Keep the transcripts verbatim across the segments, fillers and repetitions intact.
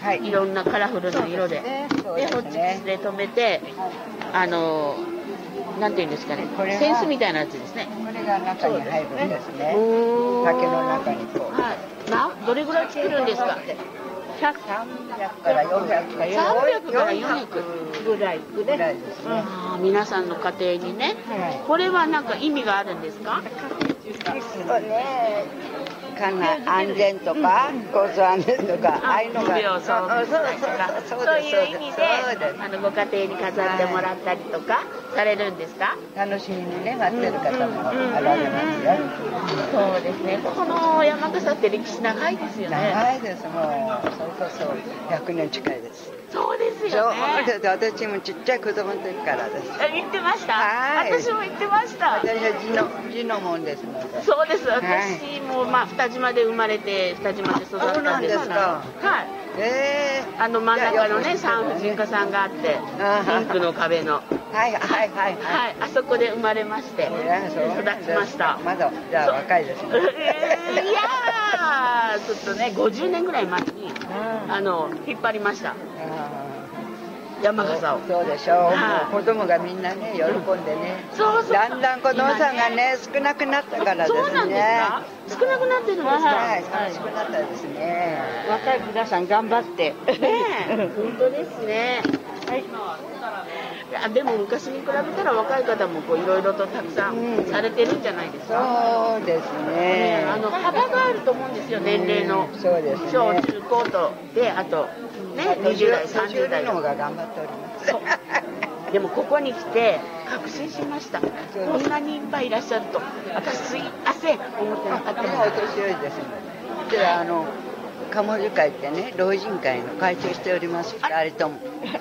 はい、いろんなカラフルな色で、で、ホッチキスで留めて、あのなんていうんですかね、センスみたいなやつですね。 これが中に入るんですね。竹の中にこう。 はい。な、どれぐらい作るんですか。 さんびゃくからよんひゃくかさんびゃくからよんひゃくぐらいぐらいですね。 あ、皆さんの家庭にね、はい、これはなんか意味があるんですか。 そうね。かな安全とか、交通安全とか、ああいうのが、 そういう意味で、あのご家庭に飾ってもらったりとかされるんですか。 楽しみにね待ってる方もあられますよ。 そうですね。この山笠って歴史長いですよね。 長いです。もうそれこそひゃくねん近いです。 そうですよね。 そうです。私もちっちゃい子供の時からです。 言ってました。はい。私も言ってました。 私は地の地のもんですので。 そうです。私もまあ二島で生まれて二島で育ったんですから。はい。 ええー。 あの真ん中のね産婦人科さんがあってピンクの壁の。 はいはいはいはい。 はい。あそこで生まれまして。育ちました。 まだじゃあ若いですね。 いやーちょっとねごじゅうねんぐらい前にあの引っ張りました。山笠を。 そうでしょう。もう子供がみんなね喜んでね。 そうそう。 だんだん子供さんがね少なくなったからですね。 そうなんですか。少なくなってるんですか。 はい、寂しくなったですね。若い皆さん頑張って。 ね、本当ですね。はい。あ、でも昔に比べたら若い方もこういろいろとたくさんされてるんじゃないですか。 そうですね。 あの幅があると思うんですよ、年齢の。 そうですね。 小中高とであとねにじゅう代さんじゅう代の方が頑張っております。 でもここに来て確信しました。こんなにいっぱいいらっしゃると私すいません思ってなかった。 もうお年寄りですね。であの鴨樹会ってね老人会の会長しておりますふたりとも。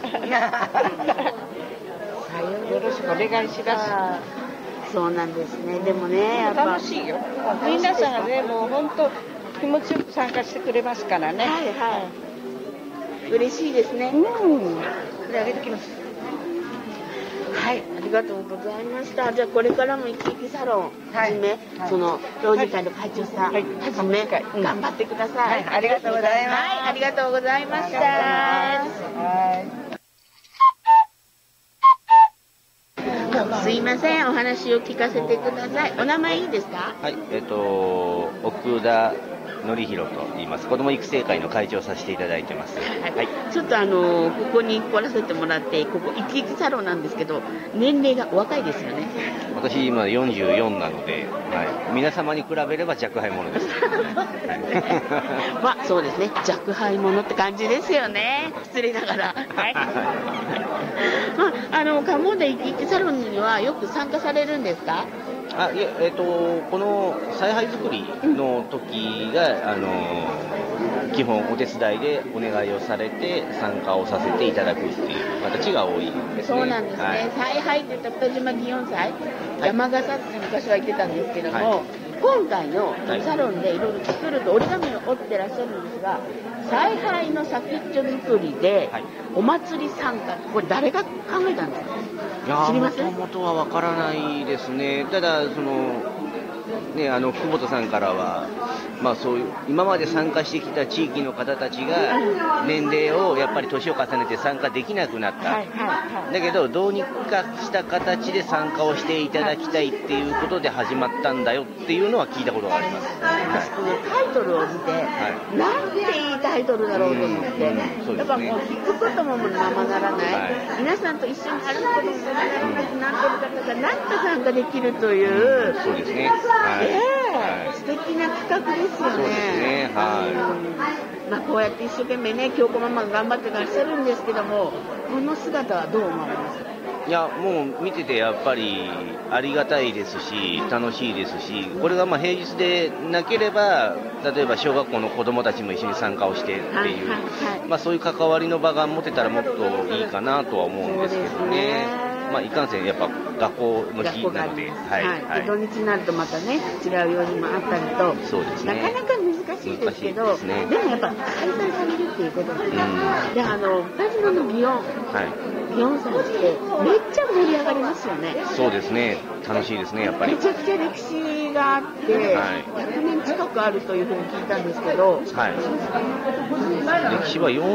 よろしくお願いします。 そうなんですね。でもねやっぱ楽しいよ。皆さんがねもう本当気持ちよく参加してくれますからね。 はいはい。嬉しいですね。うん。これあげてきます。はい、ありがとうございました。じゃあこれからもいきいきサロンはじめ、はい、その老人会の会長さんはじめ、はい、頑張ってください、 はい。ありがとうございます。 はい、ありがとうございました。はい。すいません、お話を聞かせてください。お名前いいですか？ はい、えっと奥田則弘と言います。子ども育成会の会長をさせていただいてます。 はいはい、ちょっとあのここに来らせてもらって、ここいきいきサロンなんですけど、年齢がお若いですよね。 私今よんじゅうよんなので、はい、皆様に比べれば若輩者です。はい、 まあそうですね、若輩者って感じですよね。失礼ながら。はい。まああの鴨でいきいきサロンにはよく参加されるんですか？ あいええー、とこの采配作りの時が、うん、あの基本お手伝いでお願いをされて参加をさせていただくっていう形が多いですね。 そうなんですね。はい、采配って言ったら島祇園祭、はい、山笠って昔は言ってたんですけども、はい、今回のサロンでいろいろ作ると折り紙を折ってらっしゃるんですが、采配の先っちょ作りでお祭り参加、これ誰が考えたんですか？ いやもともとはわからないですね。ただそのね、あの久保田さんからは、まあ、そういう今まで参加してきた地域の方たちが年齢をやっぱり年を重ねて参加できなくなった、はいはいはい、だけどどうにかした形で参加をしていただきたいっていうことで始まったんだよっていうのは聞いたことがあります。 私このタイトルを見て、はい、なんていいタイトルだろうと思って、うんうん、やっぱもう聞くこともままならない、はい、皆さんと一緒に歩くこともままならなくなってる方がなんと参加できるという、 うん、そうですね、はいはい、素敵な企画ですよね。 そうですね、はい、 うん、まあ、こうやって一生懸命ね京子ママが頑張ってらっしゃるんですけども、この姿はどう思われますか？ いやもう見ててやっぱりありがたいですし楽しいですし、これがまあ平日でなければ例えば小学校の子どもたちも一緒に参加をしてっていう、はいはいはい、まあ、そういう関わりの場が持てたらもっといいかなとは思うんですけどね。まあ、いかんせんやっぱ学校の日なので、はいはい、 で土日になるとまたね違う用事もあったりと、 そうですね、 なかなか難しいですけど、で, ね、でもやっぱ開催されるっていうことですね、うん、であの二島の祇園、はい祇園祭ってめっちゃ盛り上がりますよね。 そうですね、楽しいですね、やっぱりめちゃくちゃ歴史があって、はい、ひゃくねん近くあるというふうに聞いたんですけど、 はい、歴史は